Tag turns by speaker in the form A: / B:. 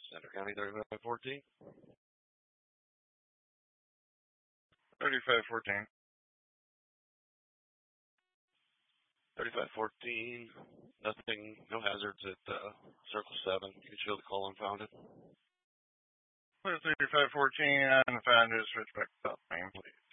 A: Center County 3514.
B: 3514.
A: 3514. Nothing, no hazards at Circle 7. You can show the call unfounded.
B: Clear 3514 and found is switchback top name, please.